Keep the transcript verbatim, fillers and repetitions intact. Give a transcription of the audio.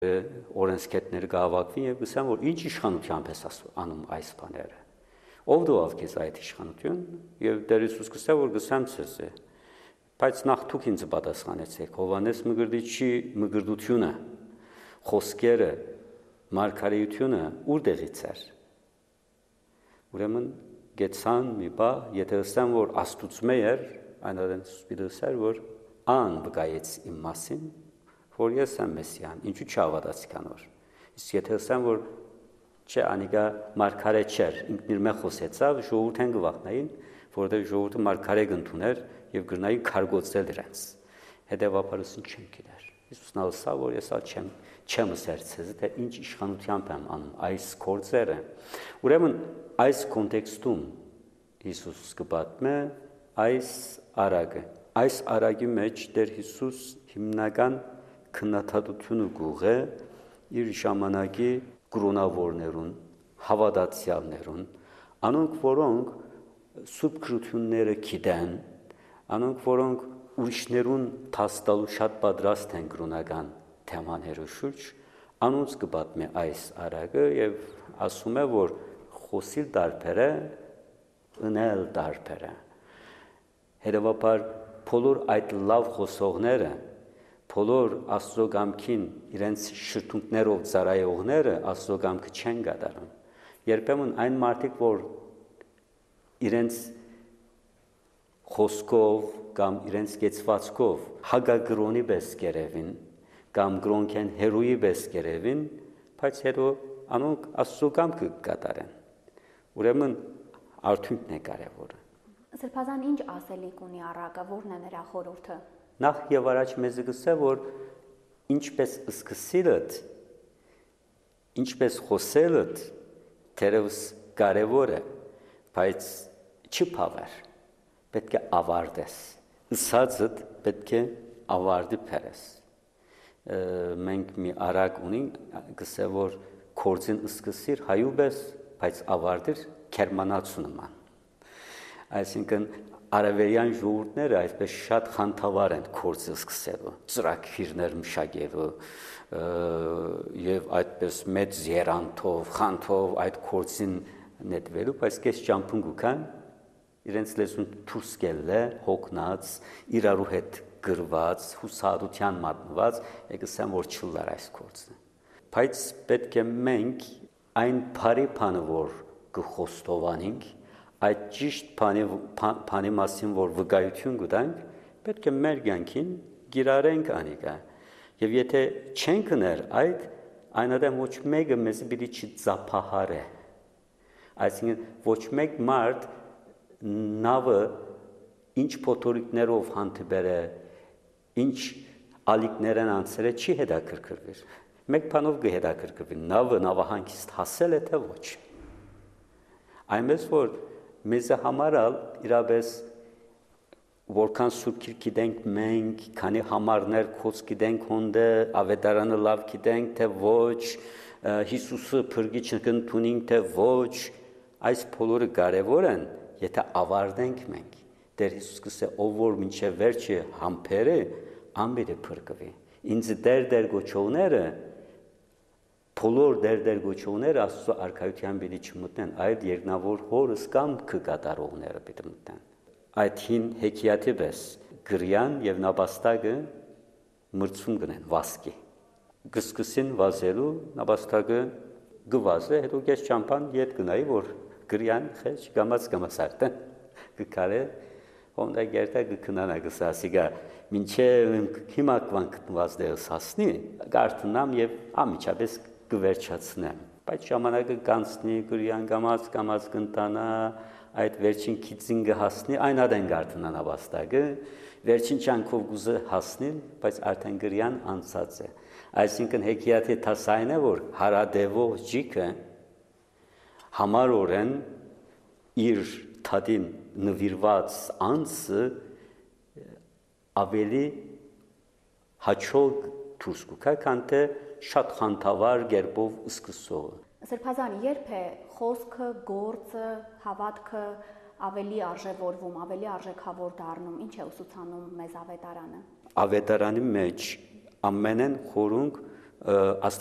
օրենսգետները գահավակվին եւ գսան, որ ինչ իշխանությամբ ես անում այս բաները։ Ով դուավ քեզ այդ իշխանություն եւ Տեր Հիսուս գսա, որ գսան ցեզ է։ Բայց նախ դուք ինձ պատասխանեցեք, Հովհաննես Մկրտիչի մկրտությունը, խոսքերը, մարգարեությունը ուր դեղից էր։ Ուրեմն գեցան մի բա, եթե ասեմ, որ Աստուծմե էր, այնադեն սպիտուսեր, որ ան վկայեց իմ մասին, որ ես եմ Մեսիան, ինչու չհավատացի կանոր։ Իսկ եթե ասեմ, որ չէ, անիկա մարգարե չէր, ինքն իր մե խոսեցավ, ժողովուրդեն գվախնային, որովհետև ժողովուրդը մարգարե կընդուներ եւ գրնային քարգոցել իրենց։ Հետևաբար ուսին չեմ գիտեր։ Հիսուսն ասա, որ ես ալ չեմ, չեմ սերցեզ, թե ինչ իշխանությամբ եմ անում այս գործերը։ Ուրեմն այս կոնտեքստում Հիսուս կպատմե այս արագը։ Այս արագի մեջ Տեր Հիսուս հիմնական քննադատությունը գուղե իր ժամանակի կրոնավորներուն, հավատացյալներուն, անոնք որոնք սուրբ քրությունները գիտեն, անոնք որոնք ուրիշներուն տաստալու շատ պատրաստ են կրոնական թեմաներու շուրջ, անոնց կպատմի այս արագը եւ ասում է, որ խոսիլ դարբեր է, ընել դարբեր է։ Հետևաբար բոլոր այդ լավ խոսողները, բոլոր Աստծո գամքին իրենց շրթունքներով ծառայողները Աստծո գամքը չեն կատարում։ Երբեմն այն մարդիկ, որ իրենց խոսքով կամ իրենց կեցվածքով հագագրոնի պես կերևին կամ գրոնքեն հերոյի պես կերևին, բայց հետո անոնք Աստծո գամքը կատարեն։ Ուրեմն արդյունքն է կարևորը։ Սրբազան ինչ ասելիք ունի առակը, որն է նրա խորհուրդը։ Նախ եւ առաջ մեզ գսե, որ ինչպես սկսիլդ, ինչպես խոսելդ թերևս կարևոր է, բայց չփավեր, պետք է ավարտես, ըսածդ պետք է ավարտի փերես։ Մենք մի արագ ունենք, գսե, որ կորձին սկսիր հայուբես, բայց ավարտիր քերմանացու նման։ Այսինքն արևելյան ժողովուրդները այսպես շատ խանդավառ են կորձը սկսելու, ծրագիրներ մշակելու եւ այդպես մեծ երանթով, խանդով այդ կորձին նետվելու, բայց կես ճամփուն գուքան իրենց լեզուն դուրս գելը, հոգնած, իրարու հետ գրված, հուսահատության մատնված, եկսեմ որ չլար այս կորձը։ Բայց պետք է մենք այն բարի բանը, որ կխոստովանենք, այդ ճիշտ բանի մասին, որ վկայություն կտանք, պետք է մեր կյանքին գիրարենք անիկա։ Եվ եթե չենք ներ այդ, այնադեմ ոչ մեկը մեզ պիտի չծափահարե։ Այսինքն ոչ մեկ մարդ նավը ինչ փոթորիկներով հանդիպեր է, ինչ ալիքներ են անցել է, չի հետաքրքրվիր։ Մեկ բանով կհետաքրքրվի, նավը նավահանգիստ հասել է, թե ոչ։ Այնպես որ մեզ համարալ իրապես որքան սուրբ գիրք գիտենք մենք, քանի համարներ խոս գիտենք հոնդե, ավետարանը լավ գիտենք, թե ոչ, Հիսուսը փրկիչ կընդունենք, թե ոչ, այս բոլորը կարևոր են, եթե ավարտենք մենք։ Տեր Հիսուս կսե, ով որ մինչև վերջը համբերը, անպիտի փրկվի։ Ինձ դեր դեր գոչողները, բոլոր դեր դեր գոչողները Աստծո արքայության պիտի չմտնեն, այլ երկնավոր Հորս կամ կկատարողները պիտի մտնեն։ Այդ հին հեքիաթի պես գրյան եւ նապաստակը մրցում գնեն վասկի։ Գսկսին վազելու նապաստակը գվազե, հետո կես ճամփան ետ գնայի, որ գրյան խեչ գամած գամած արտեն գկարե հոնդա գերտա գքնանա գսասիգա մինչև հիմա կվան գտնված դերս հասնի գարտնամ եւ ամիջապես կվերջացնեմ, բայց ժամանակը կանցնի, գրյան գամած գամած կընտանա, այդ վերջին քիծին կհասնի, այն ադեն գարտնան ավաստակը, վերջին ճանքով գուզը հասնի, բայց արդեն գրյան անցած է։ Այսինքն հեքիաթի տասային է, որ հարադևող ջիկը համարորեն իր թադին նվիրված անձը ավելի հաճող դուրս կգա, քան թե շատ խանդավառ գերբով սկսողը։ Սրբազան, երբ է խոսքը, գործը, հավատքը ավելի արժևորվում, ավելի արժեքավոր դառնում, ինչ է ուսուցանում մեզ ավետարանը։ Ավետարանի մեջ ամենեն խորունկ ը,